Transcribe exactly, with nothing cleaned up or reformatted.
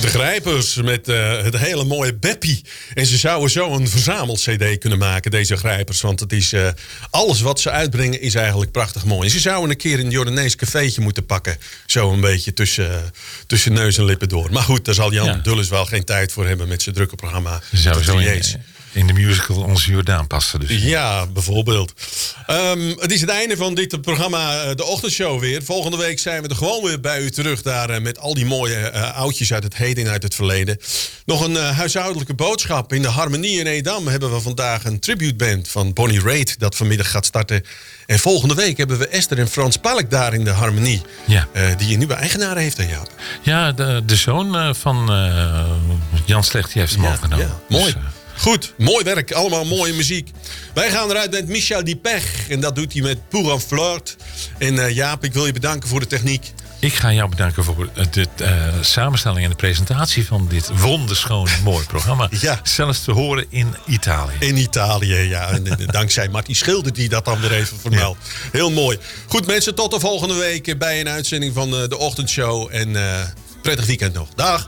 De Grijpers met uh, het hele mooie Beppie. En ze zouden zo een verzamel-C D kunnen maken, deze Grijpers. Want het is, uh, alles wat ze uitbrengen is eigenlijk prachtig mooi. En ze zouden een keer een Jordanees cafeetje moeten pakken. Zo een beetje tussen, uh, tussen neus en lippen door. Maar goed, daar zal Jan ja. Dulles wel geen tijd voor hebben met zijn drukke programma. Ze zouden zo in, in de musical Onze Jordaan passen. Dus. Ja, bijvoorbeeld. Um, het is het einde van dit programma, de ochtendshow weer. Volgende week zijn we er gewoon weer bij u terug. Daar uh, met al die mooie uh, oudjes uit het heden en uit het verleden. Nog een uh, huishoudelijke boodschap. In de Harmonie in Edam hebben we vandaag een tributeband van Bonnie Raitt. Dat vanmiddag gaat starten. En volgende week hebben we Esther en Frans Palk daar in de Harmonie. Ja. Uh, die een nieuwe eigenaar heeft, hè Jaap? Ja, de, de zoon uh, van uh, Jan Slecht die heeft hem ja, overgenomen. Ja, mooi. Dus, uh, Goed, mooi werk. Allemaal mooie muziek. Wij gaan eruit met Michel Dipech. En dat doet hij met Pour un flirt. En uh, Jaap, ik wil je bedanken voor de techniek. Ik ga jou bedanken voor de uh, samenstelling en de presentatie van dit wonderschone mooi programma. Ja. Zelfs te horen in Italië. In Italië, ja. En, dankzij Martin Schilder die dat dan weer even vermeldt. Ja. Heel mooi. Goed mensen, tot de volgende week bij een uitzending van uh, de ochtendshow. En uh, prettig weekend nog. Dag.